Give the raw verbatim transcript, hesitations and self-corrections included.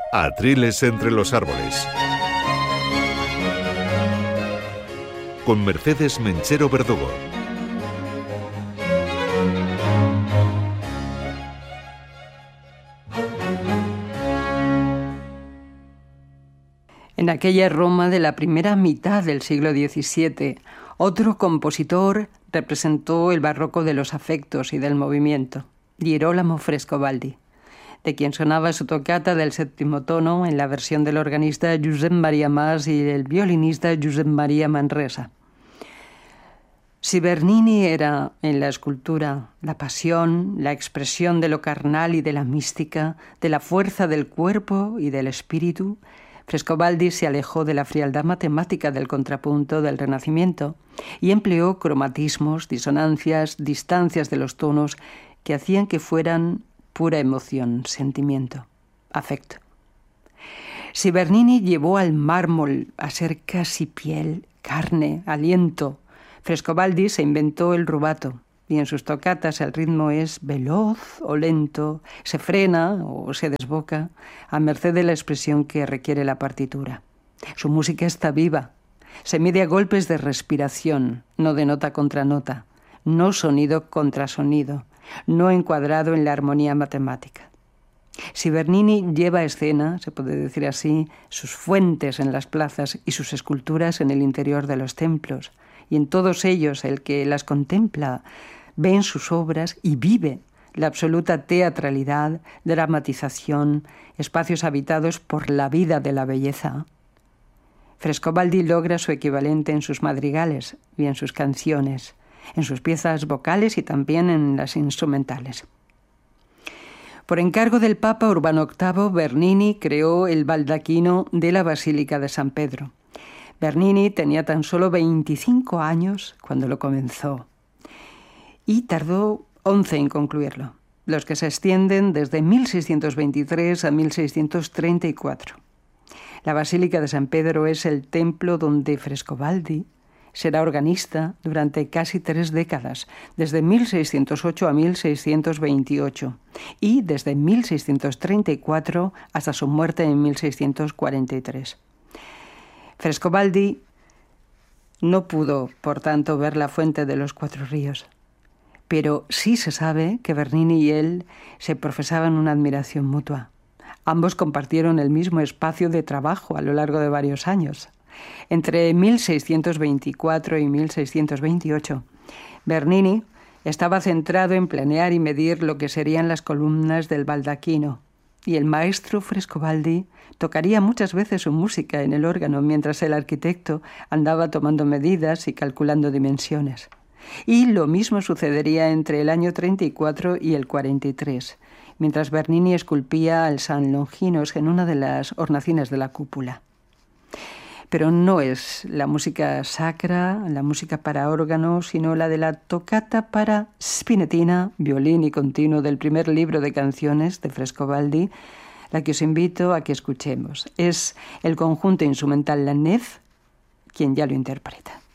Atriles entre los árboles. Con Mercedes Menchero Verdugo. En aquella Roma de la primera mitad del siglo diecisiete, otro compositor representó el barroco de los afectos y del movimiento, Girolamo Frescobaldi, de quien sonaba su toccata del séptimo tono en la versión del organista Josep Maria Mas y el violinista Josep Maria Manresa. Si Bernini era en la escultura la pasión, la expresión de lo carnal y de la mística, de la fuerza del cuerpo y del espíritu, Frescobaldi se alejó de la frialdad matemática del contrapunto del Renacimiento y empleó cromatismos, disonancias, distancias de los tonos que hacían que fueran pura emoción, sentimiento, afecto. Si Bernini llevó al mármol a ser casi piel, carne, aliento, Frescobaldi se inventó el rubato, y en sus toccatas el ritmo es veloz o lento, se frena o se desboca, a merced de la expresión que requiere la partitura. Su música está viva, se mide a golpes de respiración, no de nota contra nota, no sonido contra sonido, no encuadrado en la armonía matemática. Si Bernini lleva a escena, se puede decir así, sus fuentes en las plazas y sus esculturas en el interior de los templos, y en todos ellos el que las contempla ve en sus obras y vive la absoluta teatralidad, dramatización, espacios habitados por la vida de la belleza, Frescobaldi logra su equivalente en sus madrigales y en sus canciones, en sus piezas vocales y también en las instrumentales. Por encargo del Papa Urbano octavo, Bernini creó el baldaquino de la Basílica de San Pedro. Bernini tenía tan solo veinticinco años cuando lo comenzó y tardó once en concluirlo, los que se extienden desde mil seiscientos veintitrés a mil seiscientos treinta y cuatro. La Basílica de San Pedro es el templo donde Frescobaldi será organista durante casi tres décadas, desde mil seiscientos ocho a mil seiscientos veintiocho y desde mil seiscientos treinta y cuatro hasta su muerte en mil seiscientos cuarenta y tres. Frescobaldi no pudo, por tanto, ver la fuente de los cuatro ríos, pero sí se sabe que Bernini y él se profesaban una admiración mutua. Ambos compartieron el mismo espacio de trabajo a lo largo de varios años. Entre mil seiscientos veinticuatro y mil seiscientos veintiocho, Bernini estaba centrado en planear y medir lo que serían las columnas del baldaquino, y el maestro Frescobaldi tocaría muchas veces su música en el órgano mientras el arquitecto andaba tomando medidas y calculando dimensiones. Y lo mismo sucedería entre el año treinta y cuatro y el cuarenta y tres, mientras Bernini esculpía al San Longinos en una de las hornacinas de la cúpula. Pero no es la música sacra, la música para órgano, sino la de la toccata para spinettina, violín y continuo del primer libro de canciones de Frescobaldi, la que os invito a que escuchemos. Es el conjunto instrumental La Nef quien ya lo interpreta.